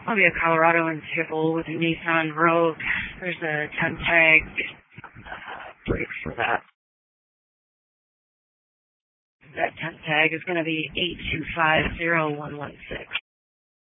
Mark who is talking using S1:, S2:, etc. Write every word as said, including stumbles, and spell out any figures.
S1: I'll be a Colorado and Tipple with a Nissan Rogue. There's a temp tag break for that. That temp tag is going to be eight two five zero one one six.